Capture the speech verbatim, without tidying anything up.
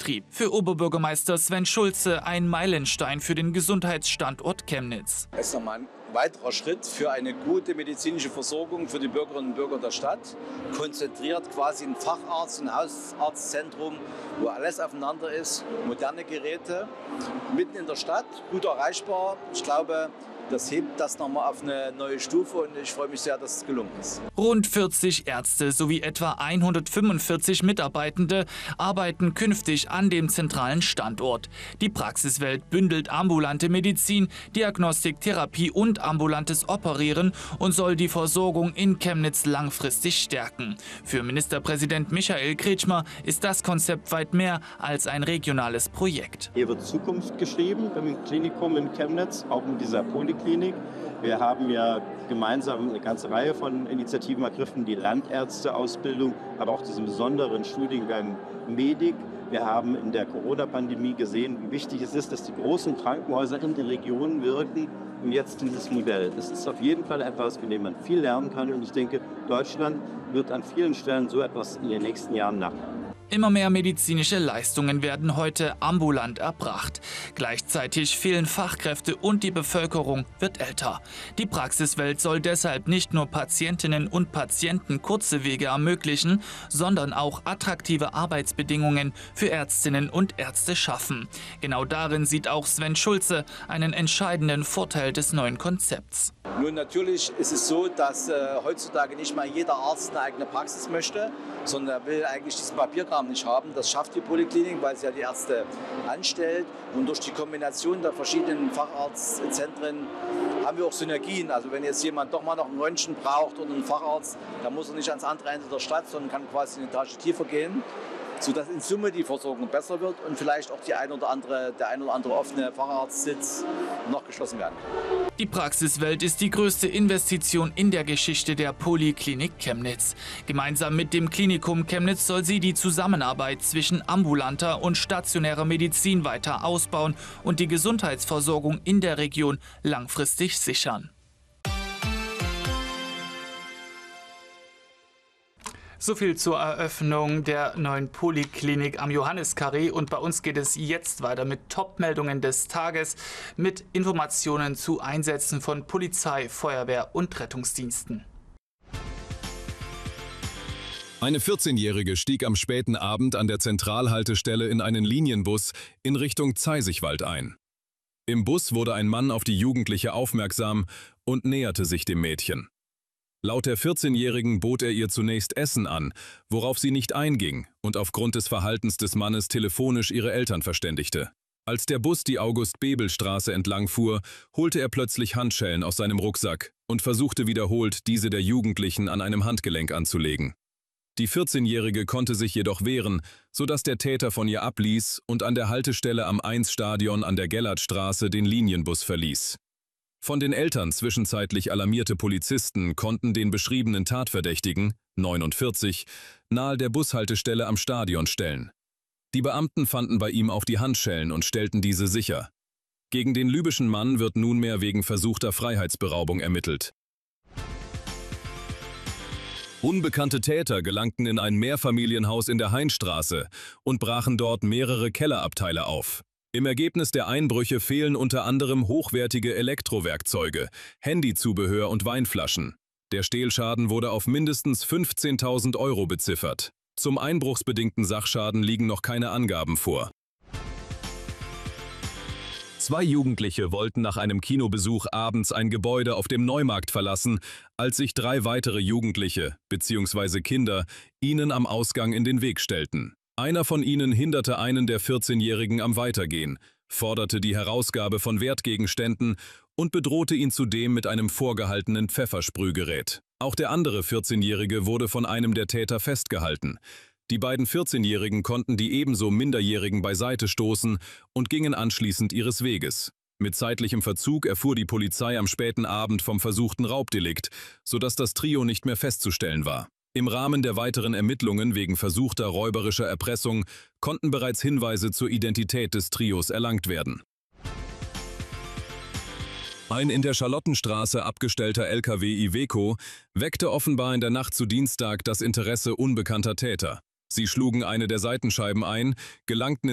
Betrieb. Für Oberbürgermeister Sven Schulze ein Meilenstein für den Gesundheitsstandort Chemnitz. Es ist nochmal ein weiterer Schritt für eine gute medizinische Versorgung für die Bürgerinnen und Bürger der Stadt. Konzentriert quasi ein Facharzt- und Hausarztzentrum, wo alles aufeinander ist. Moderne Geräte, mitten in der Stadt, gut erreichbar. Ich glaube, das hebt das nochmal auf eine neue Stufe und ich freue mich sehr, dass es gelungen ist. Rund vierzig Ärzte sowie etwa hundertfünfundvierzig Mitarbeitende arbeiten künftig an dem zentralen Standort. Die Praxiswelt bündelt ambulante Medizin, Diagnostik, Therapie und ambulantes Operieren und soll die Versorgung in Chemnitz langfristig stärken. Für Ministerpräsident Michael Kretschmer ist das Konzept weit mehr als ein regionales Projekt. Hier wird Zukunft geschrieben beim Klinikum in Chemnitz, auch mit dieser Poliklinik. Wir haben ja gemeinsam eine ganze Reihe von Initiativen ergriffen, die Landärzteausbildung, aber auch diesen besonderen Studiengang Medik. Wir haben in der Corona-Pandemie gesehen, wie wichtig es ist, dass die großen Krankenhäuser in den Regionen wirken. Und jetzt dieses Modell. Das ist auf jeden Fall etwas, von dem man viel lernen kann. Und ich denke, Deutschland wird an vielen Stellen so etwas in den nächsten Jahren nachmachen. Immer mehr medizinische Leistungen werden heute ambulant erbracht. Gleichzeitig fehlen Fachkräfte und die Bevölkerung wird älter. Die Praxiswelt soll deshalb nicht nur Patientinnen und Patienten kurze Wege ermöglichen, sondern auch attraktive Arbeitsbedingungen für Ärztinnen und Ärzte schaffen. Genau darin sieht auch Sven Schulze einen entscheidenden Vorteil des neuen Konzepts. Nun, natürlich ist es so, dass äh, heutzutage nicht mal jeder Arzt eine eigene Praxis möchte, sondern er will eigentlich diesen Papierkram nicht haben. Das schafft die Poliklinik, weil sie ja die Ärzte anstellt. Und durch die Kombination der verschiedenen Facharztzentren haben wir auch Synergien. Also wenn jetzt jemand doch mal noch einen Röntgen braucht oder einen Facharzt, dann muss er nicht ans andere Ende der Stadt, sondern kann quasi eine Etage tiefer gehen, sodass in Summe die Versorgung besser wird und vielleicht auch die ein oder andere, der ein oder andere offene Facharztsitz noch geschlossen werden kann. Die Praxiswelt ist die größte Investition in der Geschichte der Poliklinik Chemnitz. Gemeinsam mit dem Klinikum Chemnitz soll sie die Zusammenarbeit zwischen ambulanter und stationärer Medizin weiter ausbauen und die Gesundheitsversorgung in der Region langfristig sichern. So viel zur Eröffnung der neuen Poliklinik am Johanniskarree und bei uns geht es jetzt weiter mit Top-Meldungen des Tages, mit Informationen zu Einsätzen von Polizei, Feuerwehr und Rettungsdiensten. Eine vierzehnjährige stieg am späten Abend an der Zentralhaltestelle in einen Linienbus in Richtung Zeisigwald ein. Im Bus wurde ein Mann auf die Jugendliche aufmerksam und näherte sich dem Mädchen. Laut der vierzehnjährigen bot er ihr zunächst Essen an, worauf sie nicht einging und aufgrund des Verhaltens des Mannes telefonisch ihre Eltern verständigte. Als der Bus die August-Bebel-Straße entlang fuhr, holte er plötzlich Handschellen aus seinem Rucksack und versuchte wiederholt, diese der Jugendlichen an einem Handgelenk anzulegen. Die vierzehnjährige konnte sich jedoch wehren, sodass der Täter von ihr abließ und an der Haltestelle am eins-Stadion an der Gellertstraße den Linienbus verließ. Von den Eltern zwischenzeitlich alarmierte Polizisten konnten den beschriebenen Tatverdächtigen, neunundvierzig, nahe der Bushaltestelle am Stadion stellen. Die Beamten fanden bei ihm auch die Handschellen und stellten diese sicher. Gegen den libyschen Mann wird nunmehr wegen versuchter Freiheitsberaubung ermittelt. Unbekannte Täter gelangten in ein Mehrfamilienhaus in der Hainstraße und brachen dort mehrere Kellerabteile auf. Im Ergebnis der Einbrüche fehlen unter anderem hochwertige Elektrowerkzeuge, Handyzubehör und Weinflaschen. Der Stehlschaden wurde auf mindestens fünfzehntausend Euro beziffert. Zum einbruchsbedingten Sachschaden liegen noch keine Angaben vor. Zwei Jugendliche wollten nach einem Kinobesuch abends ein Gebäude auf dem Neumarkt verlassen, als sich drei weitere Jugendliche bzw. Kinder ihnen am Ausgang in den Weg stellten. Einer von ihnen hinderte einen der vierzehnjährigen am Weitergehen, forderte die Herausgabe von Wertgegenständen und bedrohte ihn zudem mit einem vorgehaltenen Pfeffersprühgerät. Auch der andere vierzehnjährige wurde von einem der Täter festgehalten. Die beiden vierzehnjährigen konnten die ebenso Minderjährigen beiseite stoßen und gingen anschließend ihres Weges. Mit zeitlichem Verzug erfuhr die Polizei am späten Abend vom versuchten Raubdelikt, sodass das Trio nicht mehr festzustellen war. Im Rahmen der weiteren Ermittlungen wegen versuchter räuberischer Erpressung konnten bereits Hinweise zur Identität des Trios erlangt werden. Ein in der Charlottenstraße abgestellter L K W Iveco weckte offenbar in der Nacht zu Dienstag das Interesse unbekannter Täter. Sie schlugen eine der Seitenscheiben ein, gelangten